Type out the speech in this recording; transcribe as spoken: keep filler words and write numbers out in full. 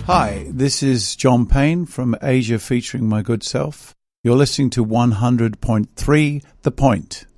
Hi, this is John Payne from Asia featuring My Good Self. You're listening to one hundred point three The Point.